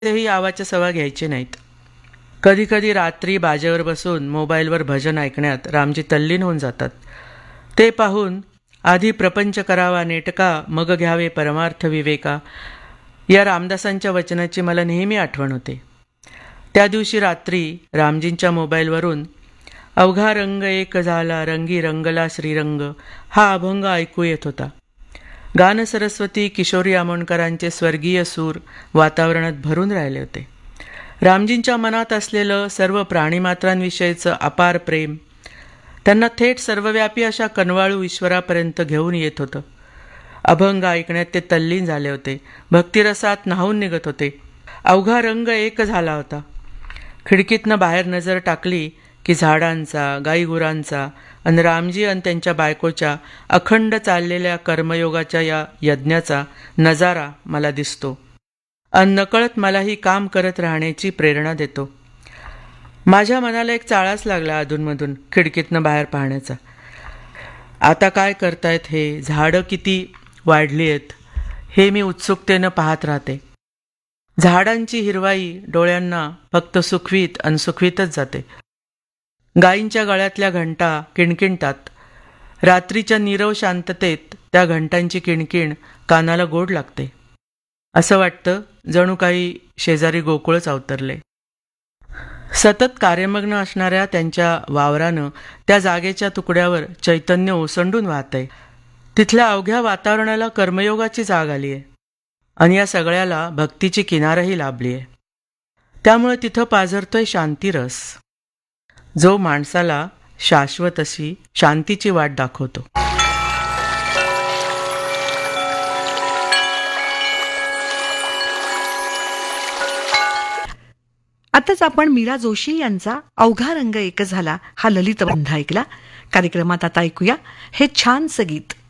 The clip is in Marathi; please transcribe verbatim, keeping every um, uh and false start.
तेही आवाच्या सवा घ्यायचे नाहीत. कधीकधी रात्री बाजेवर बसून मोबाईलवर भजन ऐकण्यात रामजी तल्लीन होऊन जातात. ते पाहून आधी प्रपंच करावा नेटका, मग घ्यावे परमार्थ विवेका, या रामदासांच्या वचनाची मला नेहमी आठवण होते. त्या दिवशी रात्री रामजींच्या मोबाईलवरून अवघा रंग एक झाला, रंगी रंगला श्रीरंग, हा अभंग ऐकू येत होता. गान सरस्वती किशोरी आमोणकरांचे स्वर्गीय सूर वातावरणात भरून राहिले होते. रामजींच्या मनात असलेलं सर्व प्राणीमात्रांविषयीचं अपार प्रेम त्यांना थेट सर्वव्यापी अशा कनवाळू ईश्वरापर्यंत घेऊन येत होतं. अभंग ऐकण्यात ते तल्लीन झाले होते. भक्तिरसात न्हावून निघत होते. अवघा रंग एक झाला होता. खिडकीतनं बाहेर नजर टाकली की झाडांचा, गाईगुरांचा आणि रामजी आणि त्यांच्या बायकोच्या अखंड चाललेल्या कर्मयोगाच्या या यज्ञाचा नजारा मला दिसतो. आणि नकळत मलाही काम करत राहण्याची प्रेरणा देतो. माझ्या मनाला एक चाळाच लागला अधूनमधून खिडकीतनं बाहेर पाहण्याचा. आता काय करतायत हे, झाडं किती वाढली आहेत हे मी उत्सुकतेनं पाहत राहते. झाडांची हिरवाई डोळ्यांना फक्त सुखवीत आणि सुखवीतच जाते. गायींच्या गळ्यातल्या घंटा किणकिणतात. रात्रीच्या नीरव शांततेत त्या घंटांची किणकिण कानाला गोड लागते. असं वाटतं जणू काही शेजारी गोकुळच अवतरले. सतत कार्यमग्न असणाऱ्या त्यांच्या वावरानं त्या जागेच्या तुकड्यावर चैतन्य ओसंडून वाहतंय. तिथल्या अवघ्या वातावरणाला कर्मयोगाची जाग आली आहे आणि या सगळ्याला भक्तीची किनारही लाभली आहे. त्यामुळे तिथं पाझरतोय शांतिरस, जो माणसाला शाश्वत अशी शांतीची वाट दाखवतो. आताच आपण मीरा जोशी यांचा अवघा रंग एक झाला हा ललित बंध ऐकला. कार्यक्रमात आता ऐकूया हे छानसं गीत.